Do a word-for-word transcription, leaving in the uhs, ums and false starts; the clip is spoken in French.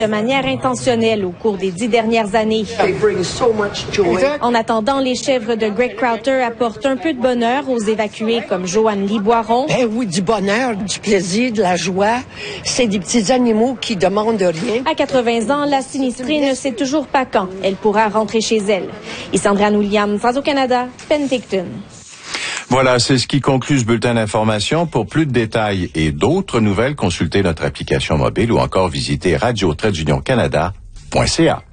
de manière intentionnelle au cours des dix dernières années. En attendant, les chèvres de Greg Crowther apportent un peu de bonheur aux évacués comme Joanne Liboiron. Ben oui, du bonheur, du plaisir, de la joie. C'est des petits animaux qui demandent rien. À quatre-vingts ans, la sinistrée ne sait toujours pas quand elle pourra rentrer chez elle. Et Sandrine Williams, Radio-Canada, Penticton. Voilà, c'est ce qui conclut ce bulletin d'information. Pour plus de détails et d'autres nouvelles, consultez notre application mobile ou encore visitez radio tiret union canada point c a.